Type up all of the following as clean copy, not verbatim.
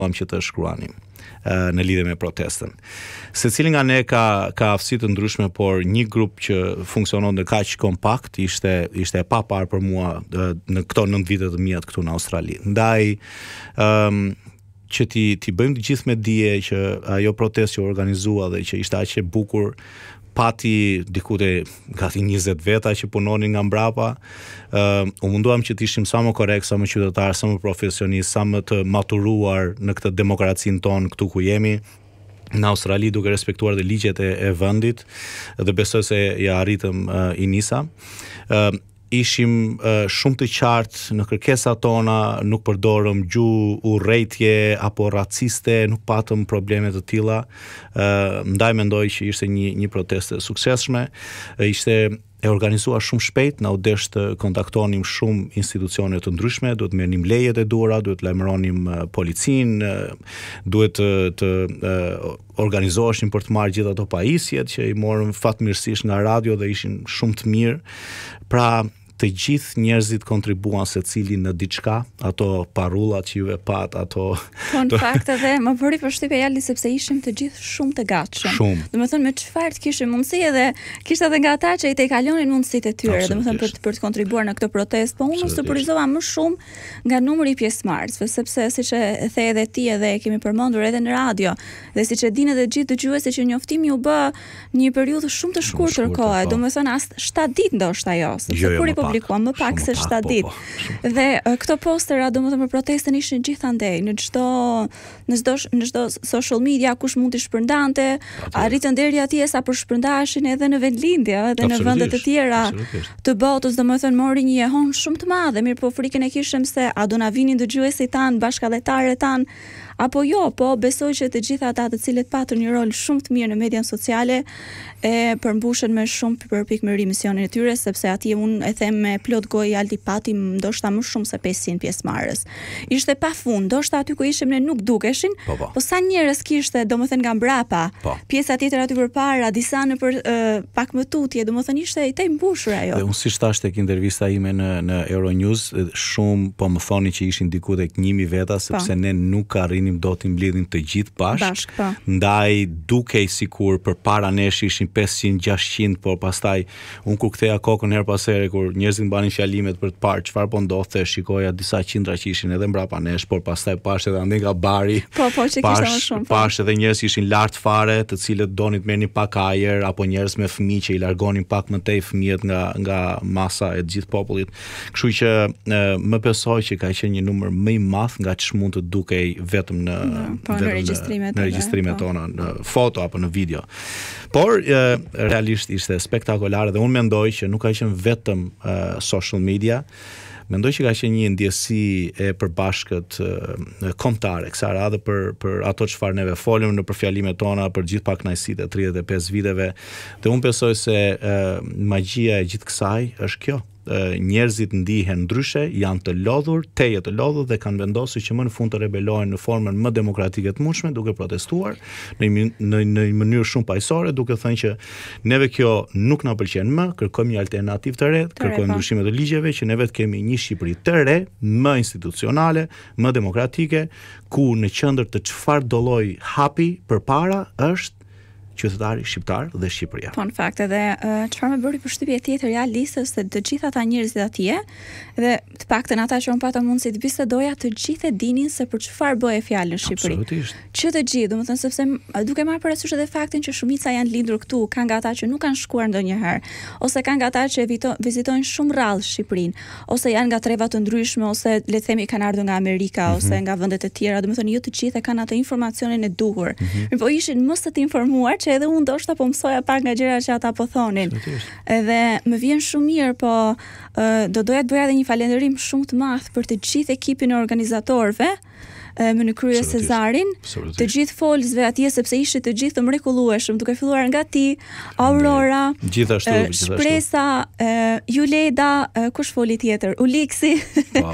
që të shkruanim në lidhje me protestën. Secili nga ne ka aftësi të ndryshme, por një grup që funksionon dhe kaq kompakt ishte e papar për mua në këto 9 vitet të mia këtu në Australi. Ndaj që ti bëjmë të gjithë me dije që ajo protestë që organizua dhe që ishte aq e bukur pati dikute gati 20 veta që punonin nga mbrapa. U munduam që të ishim sa më korrekt, sa më qytetar, sa më profesionist, sa më të maturuar në këtë demokracinë tonë këtu ku jemi në Australi, duke respektuar dhe ligjet e vendit, dhe besoj se ja arritëm i nisa. Ishim shumë të qartë në kërkesat tona, nuk përdorëm gjuhë urrejtje apo raciste, nuk patëm probleme të tilla. Ndaj mendoj që ishte një protestë e suksesshme, ishte e organizuar shumë shpejt, na u desh të kontaktonim shumë institucione të ndryshme, duhet merrnim lejet e duhura, duhet lajmëronim policinë, duhet të organizoheshim për të marrë gjithë ato pajisjet që i morëm fatmirësisht nga radio dhe ishin shumë të mirë. Pra të gjithë njerëzit kontribuan secili në diçka, ato parullat që juve pat, ato... Po në fakt edhe më bëri përshtypje jali sepse ishim të gjithë shumë të gatshëm. Shumë. Domethënë me çfarë të kishim mundësi edhe kishte edhe nga ata që i kalonin mundësitë e tyre, domethënë për të kontribuar në këtë protestë, po unë surprizova më shumë nga numri i pjesëmarrësve, sepse siç e the edhe ti edhe e kemi përmendur edhe në radio, dhe siç e dinë edhe gjithë dëgjuesit që njoftimi u bë një periudhë shumë të shkurtër kohe, domethënë as 7 ditë ndoshta jo, sepse kur i publikuam më pak se 7 ditë. Dhe këto postera domethënë për protestën ishin gjithandej në çdo social media, kush mund të shpërndante, arritën deri atje sa për shpërndaheshin edhe në vendlindje, edhe në vende të tjera të botës, domethënë mori një jehon shumë të madhe, mirë po frikën e kishim se a do na vinin dëgjuesit tan, bashkëdhetarët tan, apo jo, po besoj që të gjitha ata të cilët patën një rol shumë të mirë në median sociale e përmbushen me shumë për pikëmarrje misionin e tyre, sepse atje unë e them me plot gojë alti pati ndoshta më shumë se 500 pjesëmarrës. Ishte pafund, ndoshta aty ku ishim ne nuk dukeshin, po sa njerëz kishte domethënë nga mbrapa, pjesa tjetër aty përpara, disa në pak më tutje, domethënë ishte i tej mbushur ajo. Dhe unë siç thash tek intervista ime në Euronews, shumë po më thoni që ishin diku tek 1000 veta, sepse ne nuk arrinim do të mblidhin të gjithë bashkë. Ndaj dukej sikur përpara nesh ishin 500-600, por pastaj unë kur ktheja kokën her pas here kur njerëzit mbanin fjalimet për të parë çfarë po ndodhte, shikoja disa qindra që ishin edhe mbrapa nesh, por pastaj pash edhe ande nga bari. Po që kishte më shumë. Pash edhe njerëz ishin lart fare, të cilët donin të merrnin pak ajër, apo njerëz me fëmijë që i largonin pak më tej fëmijët nga masa e gjithë popullit. Kështu që më besoj që ka qenë një numër më i madh nga ç'mund të dukej vetëm në regjistrimet tona, në foto apo në video. Por realisht ishte spektakolare dhe unë mendoj që nuk ka qenë vetëm social media, mendoj që ka qenë një ndjesi e përbashkët kombëtare kësaj radhe për ato çfarë neve folëm në përfjalimet tona për gjithë pakënaqësitë e 35 viteve, dhe unë besoj se magjia e gjithë kësaj është kjo. Njerëzit ndihen ndryshe, janë të lodhur, teje të lodhur dhe kanë vendosur që më në fund të rebelohen në formën më demokratike të mundshme, duke protestuar në një mënyrë shumë paqësore, duke thënë që neve kjo nuk na pëlqen më, kërkojmë një alternativë të re, kërkojmë ndryshime të ligjeve, që neve të kemi një Shqipëri të re, më institucionale, më demokratike, ku në qendër të çfarëdo lloj hapi përpara është qytetari shqiptar dhe Shqipëria. Po në fakt edhe çfarë më bëri përshtypje tjetër realisht se të gjithë ata njerëzit atje, dhe të paktën ata që unë pata mundësi të bisedoja, të gjithë e dinin se për çfarë bëhe fjalë në Shqipëri. Absolutisht. Që të gjithë, domethënë sepse duke marrë parasysh edhe faktin që shumica janë lindur këtu, kanë nga ata që nuk kanë shkuar ndonjëherë, ose kanë nga ata që vizitojnë shumë rrallë Shqipërinë, ose janë nga treva të ndryshme, ose le të themi kanë ardhur nga Amerika ose nga vende të tjera, domethënë jo të gjithë kanë atë informacionin e duhur. Po ishin mos të informuar që edhe unë ndoshta po mësoja pak nga gjërat që ata po thonin. Edhe më vjen shumë mirë, po doja të bëja edhe një falënderim shumë të madh për të gjithë ekipin e organizatorëve, me në krye Cezarin, të gjithë folësve atje, sepse ishte të gjithë të mrekullueshëm, duke filluar nga ti, Aurora, gjithashtu. Shpresa, Juleda, kush foli tjetër, Uliksi,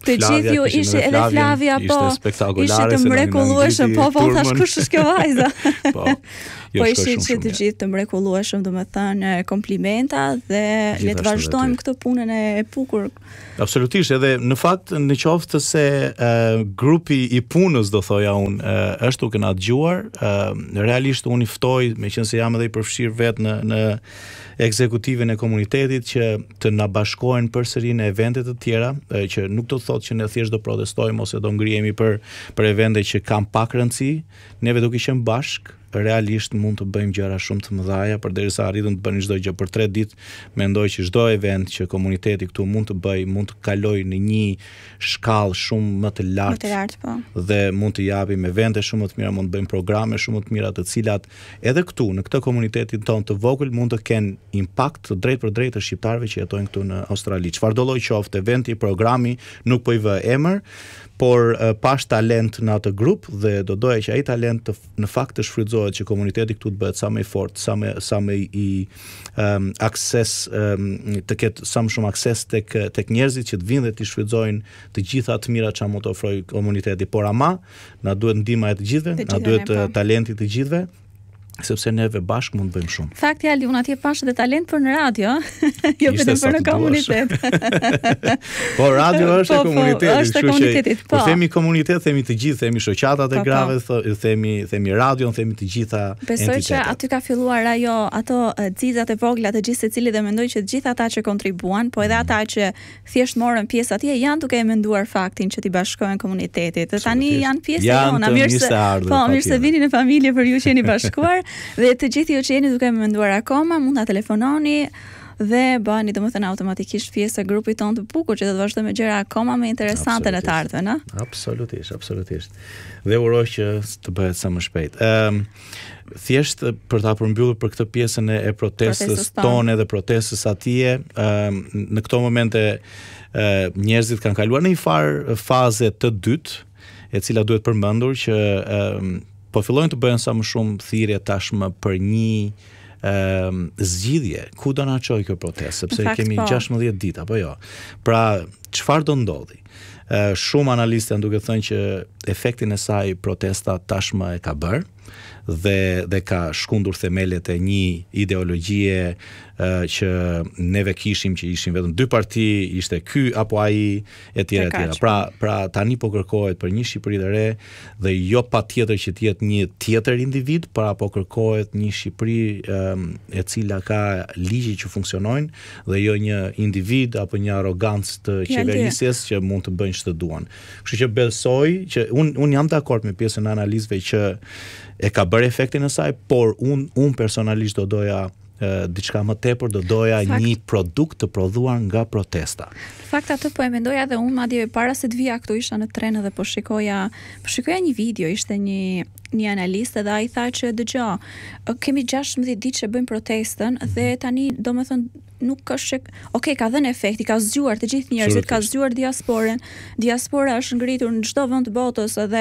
Të gjithë ju ishte edhe Flavia, po. Ishte të mrekullueshëm, po thash kush është kjo vajza. Po ishte që të gjithë të mrekullueshëm, domethënë komplimenta dhe le të vazhdojmë këtë punën e bukur. Absolutisht, edhe në fakt në qoftë se grupi i punës do thoja unë është duke na dëgjuar, realisht unë i ftoj, meqense jam edhe i përfshirë vetë në ekzekutivin e komunitetit që të na bashkohen përsëri në evente të tjera, që nuk do të thotë që ne thjesht do protestojmë ose do ngrihemi për evente që kanë pak rëndësi, neve duke qenë bashk, realisht mund të bëjmë gjëra shumë të mëdha, përderisa arritëm të bëni çdo gjë për 3 ditë, mendoj që çdo event që komuniteti këtu mund të bëjë, mund të kalojë në një shkallë shumë më të lartë, po. Dhe mund të japim evente shumë më të mira, mund të bëjmë programe shumë më të mira, të cilat edhe këtu në këtë komunitetin tonë të vogël mund të kenë impakt drejt për drejt të shqiptarëve që jetojnë këtu në Australi. Çfarë do lloj qoftë eventi, programi, nuk po i vë emër, por pash talent në atë grup dhe do doja që ai talent në fakt të shfrytëzohet që komuniteti këtu të bëhet sa më i fortë, sa më i akses të ketë sa më shumë akses tek njerëzit që të vinë dhe të shfrytëzojnë të gjitha të mirat që mund të ofrojë komuniteti, por ama na duhet ndihma e të gjithëve, na duhet talenti të gjithëve, sepse neve bashkë mund të bëjmë shumë. Fakti Ali, unë atje pash edhe talent për në radio, jo vetëm për në komunitet. Po radio është e komunitetit, është e komunitetit. Po themi komunitet, themi të gjithë, themi shoqatat e grave, themi radion, themi të gjitha entitetet. Besoj që aty ka filluar ato xizat e vogla të gjithë secilit dhe mendoj që të gjithë ata që kontribuan, po edhe ata që thjesht morën pjesë atje janë duke e menduar faktin që t'i bashkohen komunitetit. Tani janë pjesë e jona, mirë se vini në familje për ju që jeni bashkuar. Dhe të gjithë ju që jeni duke më menduar akoma, mund ta telefononi dhe bëni domethënë automatikisht pjesë e grupit tonë të bukur që do të vazhdojmë me gjëra akoma më interesante në të ardhmen, a? Absolutisht. Dhe uroj që të bëhet sa më shpejt. Thjesht për ta përmbyllur për këtë pjesën e protestës tonë dhe protestës atje, në këto momente njerëzit kanë kaluar në një farë faze të dytë, e cila duhet përmendur që po fillojnë të bëhen sa më shumë thirrje tashmë për një zgjidhje. Ku do na çojë kjo protestë, sepse kemi 16 ditë apo jo. Pra, çfarë do ndodhi? Shumë analistë janë duke thënë që efektin e saj protesta tashmë e ka bërë dhe ka shkundur themelet e një ideologjie që neve kishim që ishin vetëm 2 parti, ishte ky apo ai etj. Pra tani po kërkohet për një Shqipëri të re dhe jo patjetër që të jetë një tjetër individ, por po kërkohet një Shqipëri e cila ka ligje që funksionojnë dhe jo një individ apo një arrogancë të qeverisjes që mund të bëjnë ç'të duan. Kështu që besoj që un jam dakord me pjesën e analizëve që e ka bërë efektin e saj, por un personalisht do doja diçka më tepër, do doja një produkt të prodhuar nga protesta. Fakt atë po e mendoja dhe unë, madje para se të vija këtu isha në tren dhe po shikoja një video, ishte një analist dhe ai tha që dëgjoj, kemi 16 ditë që bëjmë protestën dhe tani domethënë nuk është ka dhënë efekti, ka zgjuar të gjithë njerëzit, ka zgjuar diasporën. Diaspora është ngritur në çdo vend të botës dhe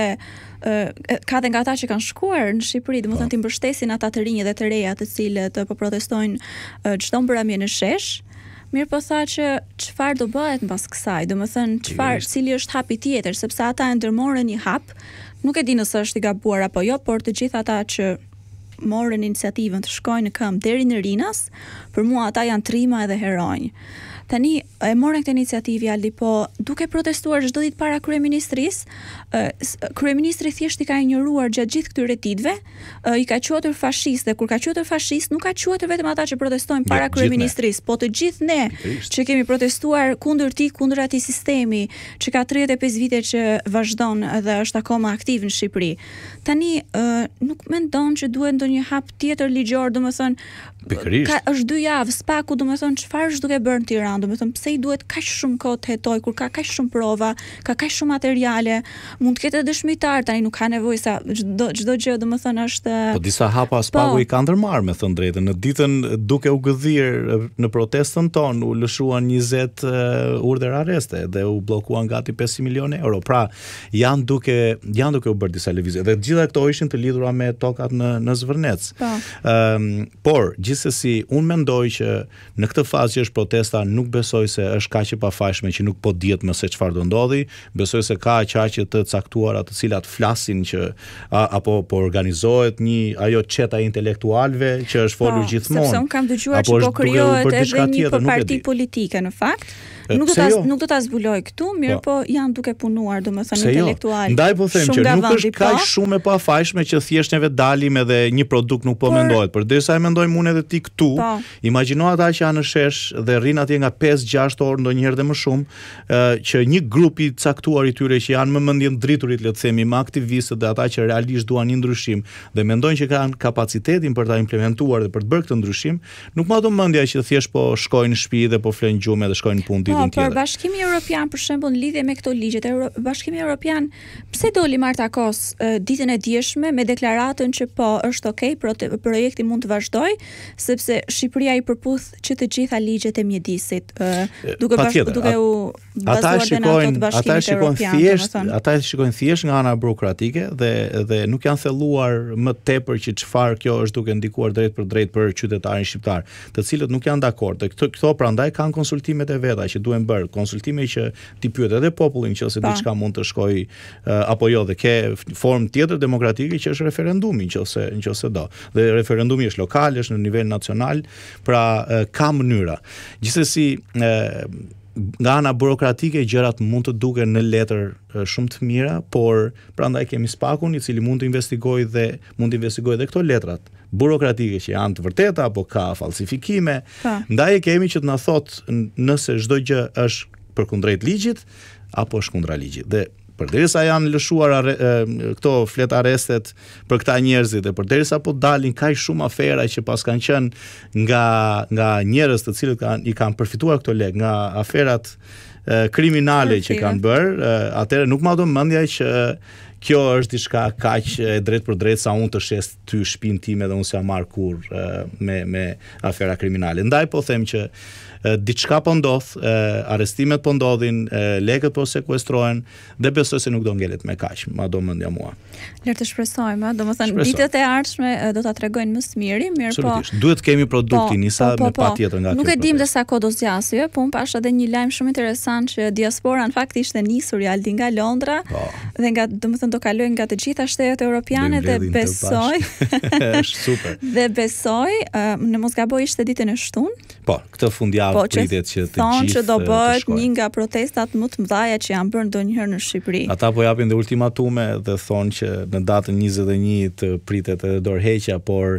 ka dhe nga ata që kanë shkuar në Shqipëri, domethënë ti mbështesin ata të rinj dhe të reja të cilët po protestojnë çdo mbrëmje në shesh. Mirë po tha që çfarë do bëhet mbas kësaj, domethënë cili është hapi tjetër, sepse ata e ndërmorën një hap, nuk e di nëse është i gabuar apo jo, por të gjithë ata që morën iniciativën të shkojnë në këmbë deri në Rinas, për mua ata janë trima edhe heronj. Tani e morën këtë iniciativë Ali, po duke protestuar çdo ditë para kryeministrisë, kryeministri thjesht i ka injoruar gjatë gjithë këtyre ditëve, i ka quajtur fashist dhe kur ka quajtur fashist nuk ka quajtur vetëm ata që protestojnë para kryeministrisë, po të gjithë ne që kemi protestuar kundër tij, kundër atij sistemi që ka 35 vite që vazhdon dhe është akoma aktiv në Shqipëri. Tani nuk mendon që duhet ndonjë hap tjetër ligjor, domethënë është 2 javë, spaku domethënë çfarë është duke bërë në Tiranë, domethënë pse i duhet kaq shumë kohë të hetoj kur ka kaq shumë prova, ka kaq shumë materiale, mund të ketë dëshmitar, tani nuk ka nevojë sa çdo gjë domethënë është. Po disa hapa spaku i kanë ndërmarrë, me thënë drejtën, në ditën duke u gëdhir në protestën tonë u lëshuan 20 urdhër arreste dhe u bllokuan gati 500 milionë euro. Pra janë duke u bërë disa lëvizje dhe gjitha këto ishin të lidhura me tokat në Zvërnec. Por Gjithsesi, unë mendoj që në këtë fazë që është protesta, nuk besoj se është kaq e pafajshme që nuk po dihet më se çfarë do ndodhi. Besoj se ka qaqe të caktuara të cilat flasin që apo po organizohet ajo çeta intelektualëve që është folur gjithmonë. Sepse unë kam dëgjuar që po krijohet edhe një parti politike në fakt. Nuk do ta zbuloj këtu, mirë po janë duke punuar, domethënë intelektual. Ndaj po them që nuk është kaq shumë e pafajshme që thjesht neve dalim edhe një produkt nuk po mendohet. Përderisa e mendojmë unë edhe ti këtu, imagjino ata që janë në shesh dhe rrin atje nga 5-6 orë ndonjëherë dhe më shumë, që një grup i caktuar i tyre që janë më mendjen driturit, le të themi, me aktivistët dhe ata që realisht duan një ndryshim dhe mendojnë që kanë kapacitetin për ta implementuar dhe për të bërë këtë ndryshim, nuk ma do mendja që thjesht po shkojnë në shtëpi dhe po flenë gjumë dhe shkojnë në punë. Por Bashkimi Evropian për shembull në lidhje me këto ligjet, Bashkimi Evropian pse doli martakos ditën e dieshme me deklaratën që po është okay, projekti mund të vazhdojë, sepse Shqipëria i përputh që të gjitha ligjet e mjedisit, duke u bazuar në ato të Bashkimit Evropian. Ata shikojnë thjesht nga ana burokratike dhe nuk janë thelluar më tepër që çfarë kjo është duke ndikuar drejt për drejt për qytetarin shqiptar, të cilët nuk janë dakord. Këto prandaj kanë konsultimet e veta që duhen bërë, konsultime që ti pyet edhe popullin nëse diçka mund të shkojë apo jo, dhe ke formë tjetër demokratike që është referendumi nëse do. Dhe referendumi është lokal, është në nivel nacional, pra ka mënyra. Gjithsesi nga ana burokratike gjërat mund të duken në letër shumë të mira, por prandaj kemi Spakun i cili mund të investigojë dhe këto letrat burokratike që janë të vërteta apo ka falsifikime. Ndaj kemi që të na thotë nëse çdo gjë është përkundrejt ligjit apo është kundra ligjit. Dhe përderisa janë lëshuar këto flet arrestet për këta njerëzit, dhe përderisa po dalin kaq shumë afera që pas kanë qenë nga njerëz të cilët i kanë përfituar këto lek, nga aferat kriminale që kanë bërë, atëherë nuk ma do mendja që kjo është diçka kaq e drejt për drejt sa unë të shes ty shtëpinë time dhe unë s'jam marr kurrë me afera kriminale. Ndaj po them që diçka po ndodh, arrestimet po ndodhin, lekët po sekuestrohen dhe besoj se nuk do ngelet me kaq, madje mendja mua. Le të shpresojmë, domethënë ditët e ardhshme do ta tregojnë më së miri, mirë po. Duhet kemi produktin nisa me patjetër nga kjo. Nuk e dim se sa kohë do zgjasë, po unë pash edhe një lajm shumë interesant që diaspora në fakt ishte nisur i aldi nga Londra dhe nga domethënë do kalojnë nga të gjitha shtetet europiane dhe besoj është super. Dhe besoj, në mos gaboj ishte ditën e shtunë. Po, këtë fundjavë pritet që të gjithë që do bëhet një nga protestat më të mëdha që janë bërë ndonjëherë në Shqipëri. Ata po japin dhe ultimatume dhe thonë që në datën 21 të pritet edhe dorëheqja, por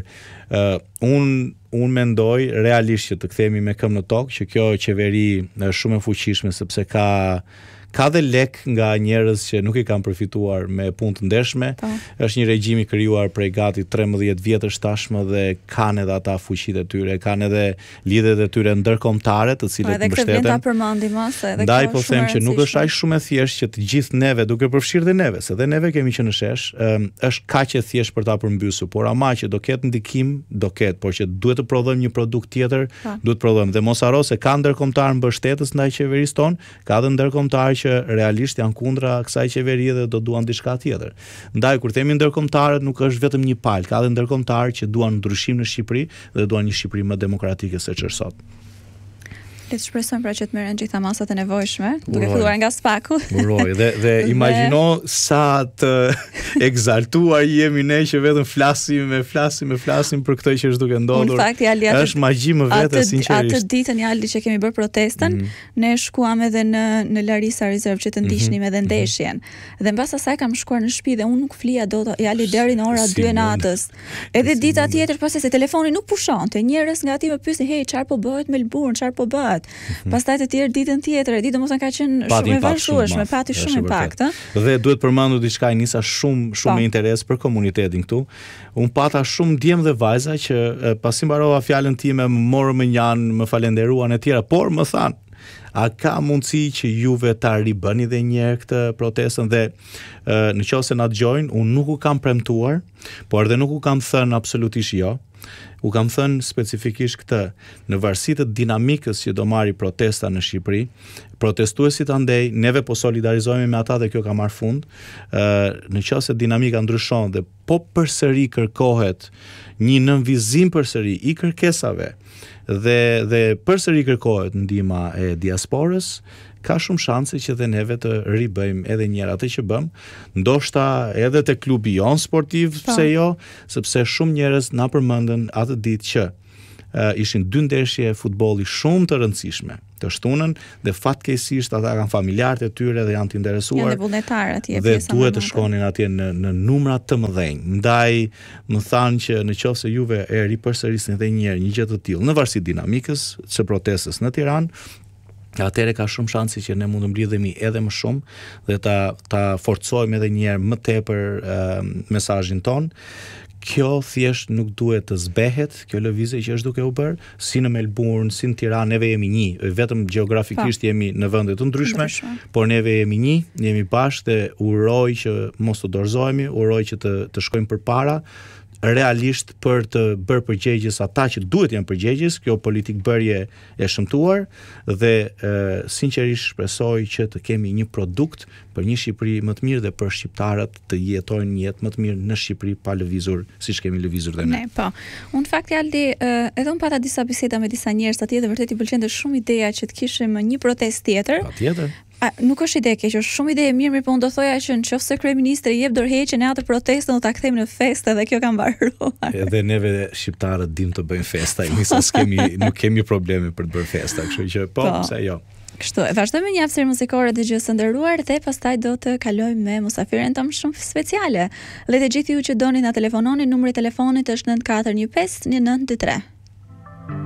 unë mendoj realisht që të kthehemi me këmbë në tokë që kjo qeveri është shumë e fuqishme sepse ka dhe lek nga njerëz që nuk i kanë përfituar me punë të ndershme. Është një regjim i krijuar prej gati 13 vjetësh tashmë dhe kanë edhe ata fuqitë e tyre, kanë edhe lidhjet e tyre ndërkombëtare të cilat mbështeten. Ndaj po them që nuk është aq shumë e thjeshtë që të gjithë neve, duke përfshirë dhe neve, se dhe neve kemi që në shesh, është kaq e thjeshtë për ta përmbysur, por ama që do ketë ndikim, do ketë, por që duhet të prodhojmë një produkt tjetër, duhet të prodhojmë. Dhe mos harro se ka ndërkombëtar mbështetës ndaj qeverisë tonë, ka dhe ndërkombëtar që realisht janë kundra kësaj qeverie dhe do duan diçka tjetër. Ndaj kur themi ndërkombëtarët nuk është vetëm një palë, ka dhe ndërkombëtarë që duan ndryshim në Shqipëri dhe duan një Shqipëri më demokratike se ç'është sot. Le të shpresojmë pra që të merren gjitha masat e nevojshme, duke filluar nga Spaku. Uroj, dhe imagjino sa të egzaltuar jemi ne që vetëm flasim për këtë që është duke ndodhur. Në fakt, është magji më vete sinqerisht. Atë ditën Jaldi që kemi bërë protestën, ne shkuam edhe në Larisa Reserve që të ndiqnim edhe ndeshjen. Dhe mbas asaj kam shkuar në shtëpi dhe unë nuk flija dot Jaldi deri në ora 2 natës. Edhe dita tjetër pastaj se telefoni nuk pushonte, njerëz nga aty më pyesin, "Hey, çfarë po bëhet me Melbourne, çfarë po bëhet?" Pastaj të tjerë ditën tjetër, ditë domethënë ka qenë shumë e vazhdueshme, pati shumë impakt, Dhe duhet përmendur diçka nisa shumë me interes për komunitetin këtu. Unë pata shumë djem dhe vajza që pasi mbarova fjalën time më morën më njanë, më falenderuan e tjera, por më thanë, a ka mundësi që juve ta ribëni dhe një herë këtë protestën dhe në qoftë se na dëgjojnë, unë nuk u kam premtuar, por edhe nuk u kam thënë absolutisht jo. U kam thënë specifikisht këtë, në varësi të dinamikës që do marri protesta në Shqipëri, protestuesit andej, neve po solidarizohemi me ata dhe kjo ka marrë fund, në qoftë se dinamika ndryshon dhe po përsëri kërkohet një nënvizim përsëri i kërkesave dhe përsëri kërkohet ndihma e diasporës, ka shumë shanse që dhe neve të ribëjmë edhe njëra atë që bëm, ndoshta edhe te klubi jon sportiv, pse jo, sepse shumë njerëz na përmendën atë ditë që ishin 2 ndeshje futbolli shumë të rëndësishme të shtunën dhe fatkeqësisht ata kanë familjarët e tyre dhe janë të interesuar. Janë vullnetarë atje dhe duhet të shkonin atje në numra të mëdhenj. Ndaj më thanë që në qoftë se juve e ripërsërisni edhe një herë një gjë të tillë në varësi dinamikës së protestës në Tiranë, atëherë ka shumë shanse që ne mund të mblidhemi edhe më shumë dhe ta forcojmë edhe një herë më tepër mesazhin ton. Kjo thjesht nuk duhet të zbehet, kjo lëvizje që është duke u bërë, si në Melbourne, si në Tiranë, neve jemi një, vetëm gjeografikisht jemi në vende të ndryshme, por neve jemi një, jemi bashkë dhe uroj që mos të dorëzohemi, uroj që të shkojmë përpara, realisht për të bërë përgjegjës ata që duhet janë përgjegjës, kjo politik bërje e shëmtuar dhe sinqerisht shpresoj që të kemi një produkt për një Shqipëri më të mirë dhe për shqiptarët të jetojnë një jetë më të mirë në Shqipëri pa lëvizur siç kemi lëvizur dhe ne. Po. Unë fakt Aldi, edhe unë pata disa biseda me disa njerëz atje dhe vërtet i pëlqente shumë ideja që të kishim një protestë tjetër. Patjetër. Nuk është ide keq, është shumë ide e mirë, por unë do thoja që nëse kryeministri jep dorëheqjen e atë protestën do ta kthejmë në festë dhe kjo ka mbaruar. Edhe neve shqiptarët dim të bëjmë festa, nuk kemi probleme për të bërë festa, kështu që pse jo. Kështu, vazhdojmë një hapësirë muzikore dëgjues të nderuar dhe pastaj do të kalojmë me musafiren tonë shumë speciale. Dhe të gjithë ju që doni na telefononi, numri i telefonit është 9415 1923.